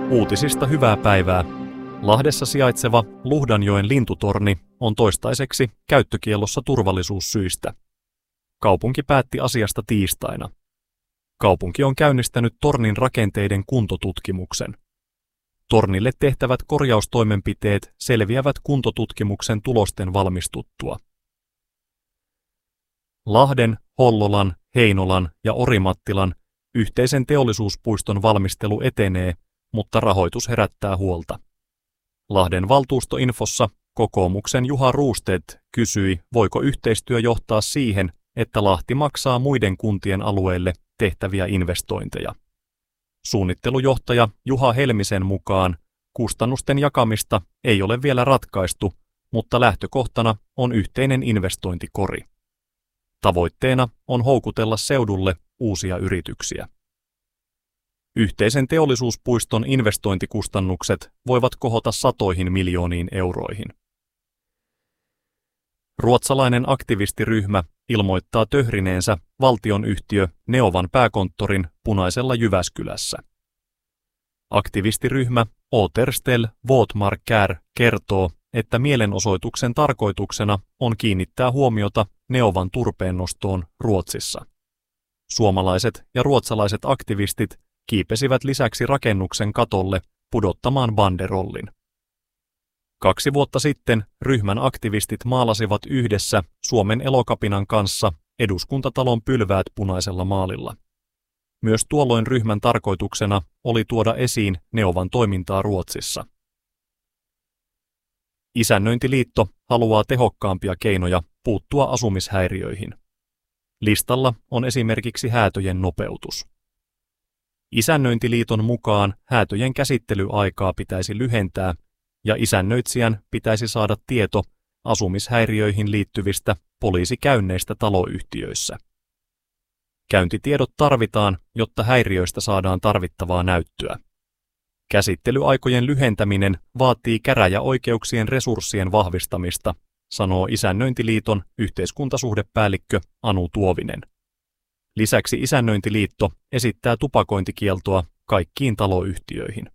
Uutisista hyvää päivää. Lahdessa sijaitseva Luhdanjoen lintutorni on toistaiseksi käyttökiellossa turvallisuussyistä. Kaupunki päätti asiasta tiistaina. Kaupunki on käynnistänyt tornin rakenteiden kuntotutkimuksen. Tornille tehtävät korjaustoimenpiteet selviävät kuntotutkimuksen tulosten valmistuttua. Lahden, Hollolan, Heinolan ja Orimattilan yhteisen teollisuuspuiston valmistelu etenee, mutta rahoitus herättää huolta. Lahden valtuustoinfossa kokoomuksen Juha Roosted kysyi, voiko yhteistyö johtaa siihen, että Lahti maksaa muiden kuntien alueelle tehtäviä investointeja. Suunnittelujohtaja Juha Helmisen mukaan kustannusten jakamista ei ole vielä ratkaistu, mutta lähtökohtana on yhteinen investointikori. Tavoitteena on houkutella seudulle uusia yrityksiä. Yhteisen teollisuuspuiston investointikustannukset voivat kohota satoihin miljooniin euroihin. Ruotsalainen aktivistiryhmä ilmoittaa töhrineensä valtionyhtiö Neovan pääkonttorin punaisella Jyväskylässä. Aktivistiryhmä Återställ våtmarker kertoo, että mielenosoituksen tarkoituksena on kiinnittää huomiota Neovan turpeennostoon Ruotsissa. Suomalaiset ja ruotsalaiset aktivistit kiipesivät lisäksi rakennuksen katolle pudottamaan banderollin. 2 vuotta sitten ryhmän aktivistit maalasivat yhdessä Suomen Elokapinan kanssa Eduskuntatalon pylväät punaisella maalilla. Myös tuolloin ryhmän tarkoituksena oli tuoda esiin Neovan toimintaa Ruotsissa. Isännöintiliitto haluaa tehokkaampia keinoja puuttua asumishäiriöihin. Listalla on esimerkiksi häätöjen nopeutus. Isännöintiliiton mukaan häätöjen käsittelyaikaa pitäisi lyhentää ja isännöitsijän pitäisi saada tieto asumishäiriöihin liittyvistä poliisikäynneistä taloyhtiöissä. Käyntitiedot tarvitaan, jotta häiriöistä saadaan tarvittavaa näyttöä. Käsittelyaikojen lyhentäminen vaatii käräjäoikeuksien resurssien vahvistamista, sanoo Isännöintiliiton yhteiskuntasuhdepäällikkö Anu Tuovinen. Lisäksi Isännöintiliitto esittää tupakointikieltoa kaikkiin taloyhtiöihin.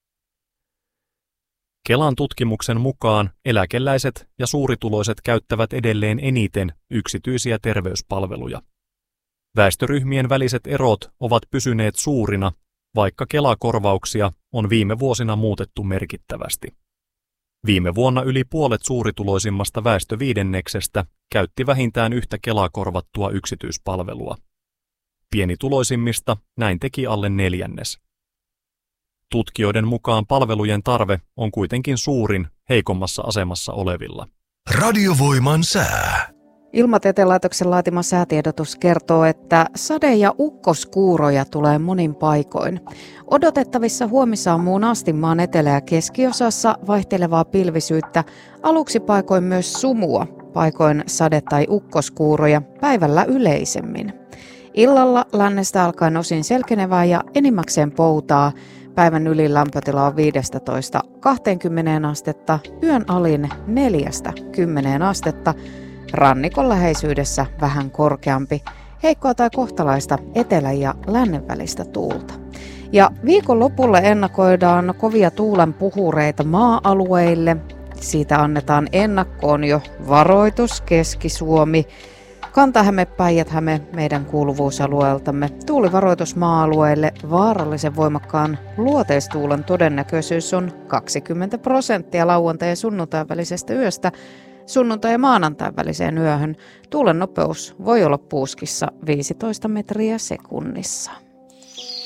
Kelan tutkimuksen mukaan eläkeläiset ja suurituloiset käyttävät edelleen eniten yksityisiä terveyspalveluja. Väestöryhmien väliset erot ovat pysyneet suurina, vaikka Kela-korvauksia on viime vuosina muutettu merkittävästi. Viime vuonna yli puolet suurituloisimmasta väestöviidenneksestä käytti vähintään yhtä Kela-korvattua yksityispalvelua. Pienituloisimmista näin teki alle 1/4. Tutkijoiden mukaan palvelujen tarve on kuitenkin suurin heikommassa asemassa olevilla. Radiovoiman sää. Ilmatieteen laitoksen laatima säätiedotus kertoo, että sade- ja ukkoskuuroja tulee monin paikoin. Odotettavissa huomisaamuun asti maan etelä- ja keskiosassa vaihtelevaa pilvisyyttä, aluksi paikoin myös sumua, paikoin sade- tai ukkoskuuroja, päivällä yleisemmin. Illalla lännestä alkaen osin selkenevää ja enimmäkseen poutaa. Päivän ylin lämpötila on 15–20 astetta, yön alin 4–10 astetta, rannikon läheisyydessä vähän korkeampi, heikkoa tai kohtalaista etelä- ja lännen välistä tuulta. Ja viikonlopulle ennakoidaan kovia tuulen puhureita maa-alueille. Siitä annetaan ennakkoon jo varoitus Keski-Suomi, Kanta-Häme, Päijät-Häme meidän kuuluvuusalueeltamme. Tuulivaroitus maa-alueelle, vaarallisen voimakkaan luoteistuulen todennäköisyys on 20% lauantai- ja sunnuntain välisestä yöstä sunnuntai- ja maanantain väliseen yöhön. Tuulen nopeus voi olla puuskissa 15 metriä sekunnissa.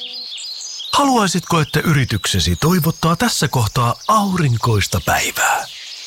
Haluaisitko, että yrityksesi toivottaa tässä kohtaa aurinkoista päivää?